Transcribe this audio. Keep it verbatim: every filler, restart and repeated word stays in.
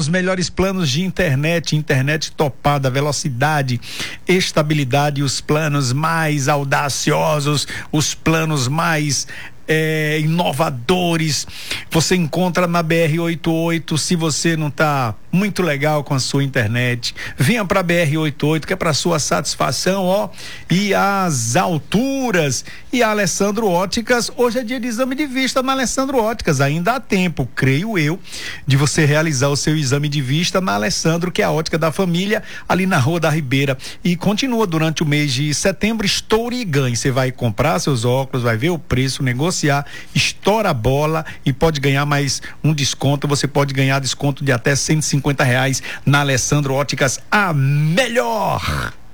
os melhores planos de internet, internet topada, velocidade, estabilidade, os planos mais audaciosos, os planos mais É, inovadores, você encontra na B R oitenta e oito. Se você não está muito legal com a sua internet, venha para B R oitenta e oito, que é para sua satisfação, ó, e as alturas. E a Alessandro Óticas, hoje é dia de exame de vista na Alessandro Óticas, ainda há tempo, creio eu, de você realizar o seu exame de vista na Alessandro, que é a ótica da família, ali na Rua da Ribeira, e continua durante o mês de setembro. Estoure e ganhe, você vai comprar seus óculos, vai ver o preço, negociar, estoura a bola e pode ganhar mais um desconto. Você pode ganhar desconto de até cento e cinquenta reais na Alessandro Óticas, a melhor.